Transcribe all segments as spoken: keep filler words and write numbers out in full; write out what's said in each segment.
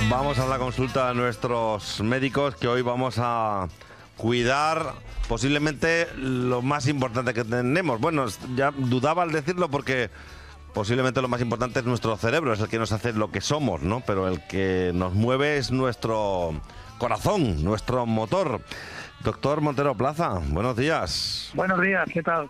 Vamos a la consulta de nuestros médicos, que hoy vamos a cuidar posiblemente lo más importante que tenemos. Bueno, ya dudaba al decirlo porque posiblemente lo más importante es nuestro cerebro, es el que nos hace lo que somos, ¿no? Pero el que nos mueve es nuestro corazón, nuestro motor. Doctor Montero Plaza, buenos días. Buenos días, ¿qué tal?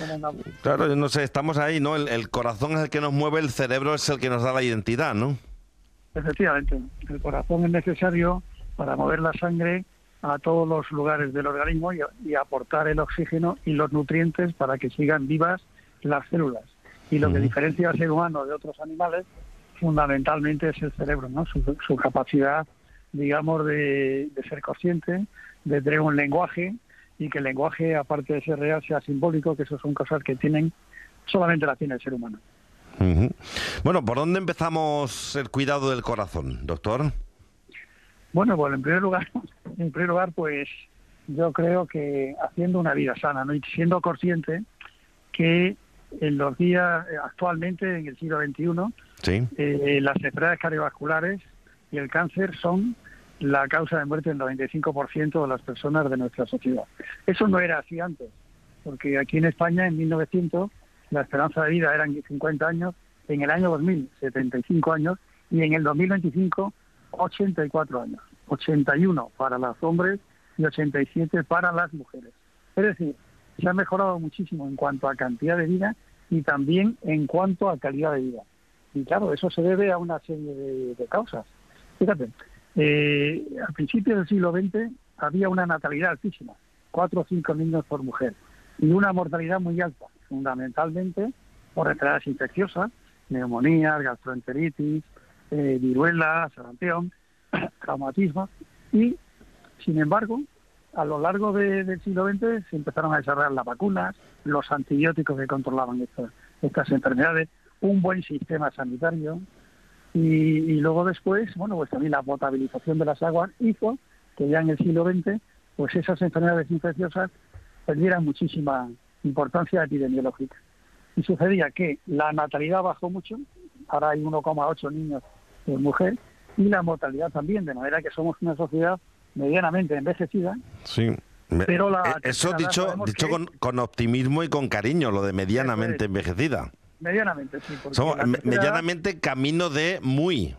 Claro, yo no sé, estamos ahí, ¿no? El, el corazón es el que nos mueve, el cerebro es el que nos da la identidad, ¿no? Efectivamente, el corazón es necesario para mover la sangre a todos los lugares del organismo y, y aportar el oxígeno y los nutrientes para que sigan vivas las células. Y lo uh-huh. que diferencia al ser humano de otros animales fundamentalmente es el cerebro, ¿no? Su, su capacidad, digamos, de, de ser consciente, de tener un lenguaje y que el lenguaje, aparte de ser real, sea simbólico, que eso son cosas que tienen solamente la tiene el ser humano. Uh-huh. Bueno, ¿por dónde empezamos el cuidado del corazón, doctor? Bueno, pues en primer lugar, en primer lugar, pues yo creo que haciendo una vida sana, ¿no? Y siendo consciente que en los días actualmente, en el siglo veintiuno, sí. eh, las enfermedades cardiovasculares y el cáncer son la causa de muerte del noventa y cinco por ciento de las personas de nuestra sociedad. Eso no era así antes, porque aquí en España, en mil novecientos, la esperanza de vida eran cincuenta años, en el año dos mil, setenta y cinco años, y en el dos mil veinticinco, ochenta y cuatro años. ochenta y uno para los hombres y ochenta y siete para las mujeres. Es decir, se ha mejorado muchísimo en cuanto a cantidad de vida y también en cuanto a calidad de vida. Y claro, eso se debe a una serie de, de causas. Fíjate, eh, al principio del siglo veinte había una natalidad altísima, cuatro o cinco niños por mujer, y una mortalidad muy alta, fundamentalmente por enfermedades infecciosas, neumonías, gastroenteritis, eh, viruela, sarampión, traumatismo, y sin embargo, a lo largo de, del siglo veinte se empezaron a desarrollar las vacunas, los antibióticos que controlaban estas, estas enfermedades, un buen sistema sanitario, y, y luego después, bueno, pues también la potabilización de las aguas hizo que ya en el siglo veinte, pues esas enfermedades infecciosas perdieran muchísima importancia epidemiológica. Y sucedía que la natalidad bajó mucho, ahora hay uno coma ocho niños por mujer, y la mortalidad también, de manera que somos una sociedad medianamente envejecida. Sí. Me, pero la eso dicho, dicho que... con, con optimismo y con cariño, lo de medianamente es, envejecida. Medianamente, sí. Somos medianamente edad, camino de muy.